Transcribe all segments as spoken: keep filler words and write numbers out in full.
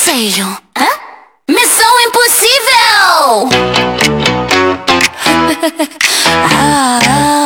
feio. Hã? Missão impossível! ah, ah.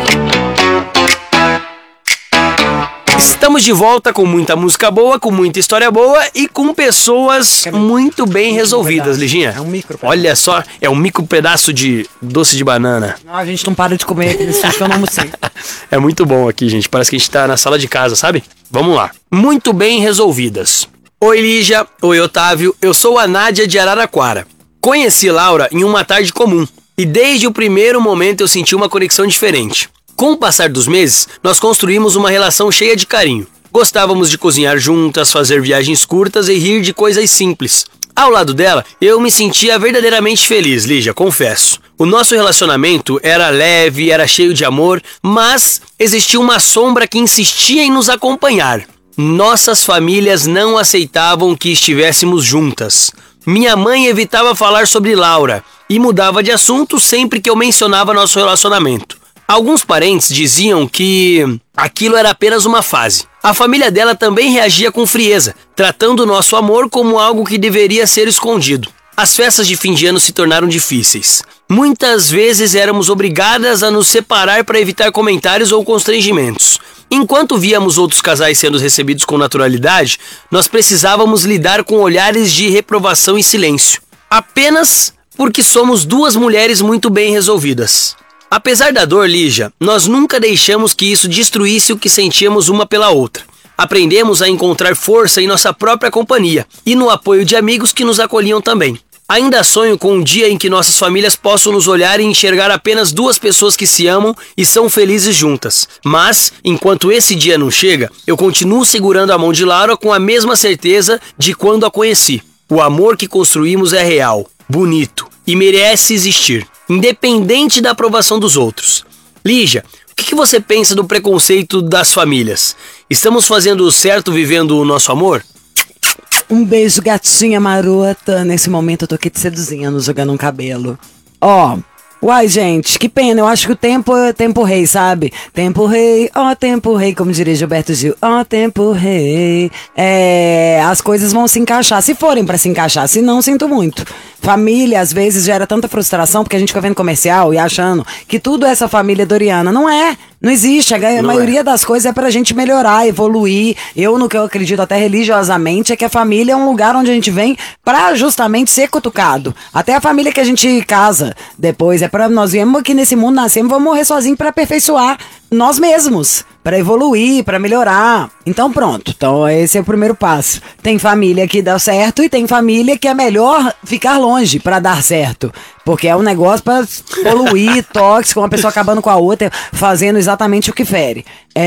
Estamos de volta com muita música boa, com muita história boa e com pessoas muito bem resolvidas, Liginha. É um micro pedaço. Olha só, é um micro pedaço de doce de banana. Não, a gente não para de comer aqui nesse que eu não almocei. É muito bom aqui, gente. Parece que a gente tá na sala de casa, sabe? Vamos lá. Muito bem resolvidas. Oi, Lígia. Oi, Otávio. Eu sou a Nádia de Araraquara. Conheci Laura em uma tarde comum e desde o primeiro momento eu senti uma conexão diferente. Com o passar dos meses, nós construímos uma relação cheia de carinho. Gostávamos de cozinhar juntas, fazer viagens curtas e rir de coisas simples. Ao lado dela, eu me sentia verdadeiramente feliz, Lígia, confesso. O nosso relacionamento era leve, era cheio de amor, mas existia uma sombra que insistia em nos acompanhar. Nossas famílias não aceitavam que estivéssemos juntas. Minha mãe evitava falar sobre Laura e mudava de assunto sempre que eu mencionava nosso relacionamento. Alguns parentes diziam que aquilo era apenas uma fase. A família dela também reagia com frieza, tratando o nosso amor como algo que deveria ser escondido. As festas de fim de ano se tornaram difíceis. Muitas vezes éramos obrigadas a nos separar para evitar comentários ou constrangimentos. Enquanto víamos outros casais sendo recebidos com naturalidade, nós precisávamos lidar com olhares de reprovação e silêncio. Apenas porque somos duas mulheres muito bem resolvidas. Apesar da dor, Lígia, nós nunca deixamos que isso destruísse o que sentíamos uma pela outra. Aprendemos a encontrar força em nossa própria companhia e no apoio de amigos que nos acolhiam também. Ainda sonho com um dia em que nossas famílias possam nos olhar e enxergar apenas duas pessoas que se amam e são felizes juntas. Mas, enquanto esse dia não chega, eu continuo segurando a mão de Laura com a mesma certeza de quando a conheci. O amor que construímos é real, bonito e merece existir, independente da aprovação dos outros. Lígia, o que você pensa do preconceito das famílias? Estamos fazendo o certo vivendo o nosso amor? Um beijo, gatinha marota. Nesse momento eu tô aqui te seduzindo, jogando um cabelo. Ó, uai, gente, que pena. Eu acho que o tempo é tempo rei, sabe? Tempo rei, ó tempo rei, como diria Gilberto Gil. Ó tempo rei. É, as coisas vão se encaixar, se forem pra se encaixar. Se não, sinto muito. Família, às vezes, gera tanta frustração porque a gente fica vendo comercial e achando que tudo é essa família doriana. Não é. Não existe. A, a maioria é. das coisas é pra gente melhorar, evoluir. Eu, no que eu acredito até religiosamente, é que a família é um lugar onde a gente vem pra justamente ser cutucado. Até a família que a gente casa depois. É pra nós viemos aqui nesse mundo, nascemos, vamos morrer sozinhos pra aperfeiçoar nós mesmos. Pra evoluir, pra melhorar. Então pronto, então esse é o primeiro passo. Tem família que dá certo e tem família que é melhor ficar longe pra dar certo. Porque é um negócio pra poluir, tóxico, uma pessoa acabando com a outra, fazendo exatamente o que fere.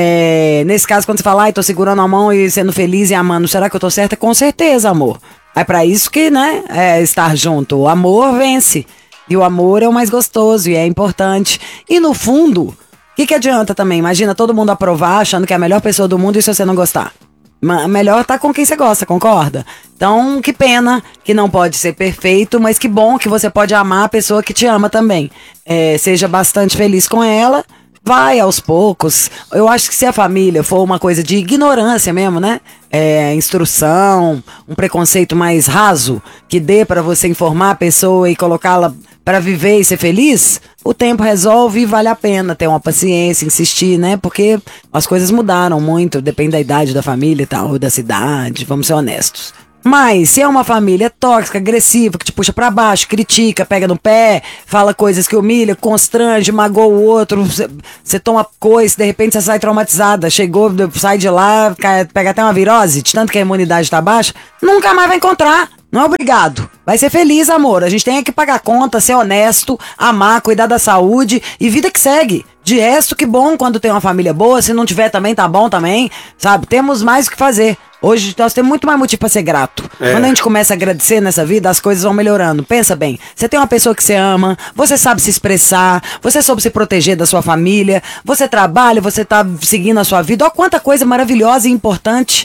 É, nesse caso, quando você fala, ai, tô segurando a mão e sendo feliz e amando, será que eu tô certa? Com certeza, amor. É pra isso que, né, é estar junto. O amor vence. E o amor é o mais gostoso e é importante. E no fundo, o que, que adianta também? Imagina todo mundo aprovar achando que é a melhor pessoa do mundo e se você não gostar. Melhor tá com quem você gosta, concorda? Então, que pena que não pode ser perfeito, mas que bom que você pode amar a pessoa que te ama também. É, seja bastante feliz com ela, vai aos poucos. Eu acho que se a família for uma coisa de ignorância mesmo, né? É, instrução, um preconceito mais raso, que dê pra você informar a pessoa e colocá-la pra viver e ser feliz, o tempo resolve e vale a pena ter uma paciência, insistir, né? Porque as coisas mudaram muito, depende da idade da família e tal, da cidade, vamos ser honestos. Mas se é uma família tóxica, agressiva, que te puxa pra baixo, critica, pega no pé, fala coisas que humilha, constrange, magoa o outro, você toma coisa, de repente você sai traumatizada, chegou, sai de lá, pega até uma virose, de tanto que a imunidade tá baixa, nunca mais vai encontrar. Não é obrigado. Vai ser feliz, amor. A gente tem que pagar conta, ser honesto, amar, cuidar da saúde e vida que segue. De resto, que bom quando tem uma família boa. Se não tiver também, tá bom também. Sabe? Temos mais o que fazer. Hoje nós temos muito mais motivo pra ser grato. É. Quando a gente começa a agradecer nessa vida, as coisas vão melhorando. Pensa bem. Você tem uma pessoa que você ama, você sabe se expressar, você soube se proteger da sua família, você trabalha, você tá seguindo a sua vida. Olha quanta coisa maravilhosa e importante.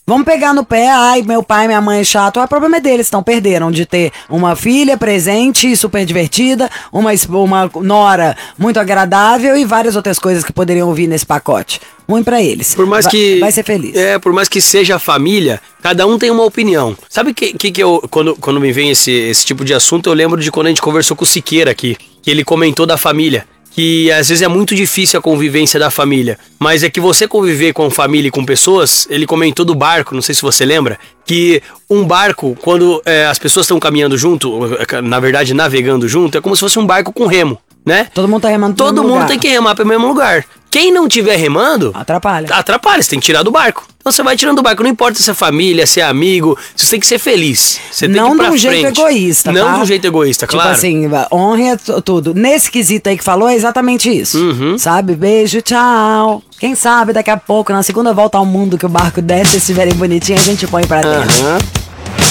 Vamos pegar no pé, ai, meu pai, minha mãe é chato. O problema é deles, então perderam de ter uma filha presente e super divertida, uma, es- uma nora muito agradável e várias outras coisas que poderiam vir nesse pacote. Ruim pra eles. Por mais Va- que. Vai ser feliz. É, por mais que seja família, cada um tem uma opinião. Sabe o que, que, que eu. Quando, quando me vem esse, esse tipo de assunto, eu lembro de quando a gente conversou com o Siqueira aqui, que ele comentou da família. Que às vezes é muito difícil a convivência da família. Mas é que você conviver com família e com pessoas, ele comentou do barco, não sei se você lembra, que um barco, quando é, as pessoas estão caminhando junto, na verdade navegando junto, é como se fosse um barco com remo, né? Todo mundo tá remando pro Todo mesmo mundo lugar. tem que remar para o mesmo lugar. Quem não tiver remando, Atrapalha. atrapalha, você tem que tirar do barco. Então você vai tirando do barco, não importa se é família, se é amigo, você tem que ser feliz. Você tem Não que ir pra de um jeito frente. egoísta, Não tá? de um jeito egoísta, Tipo claro. assim, honra é tu- tudo. Nesse quesito aí que falou, é exatamente isso. Uhum. Sabe? Beijo, tchau. Quem sabe daqui a pouco, na segunda volta ao mundo, que o barco desce, se estiverem bonitinhos, a gente põe pra dentro. Aham.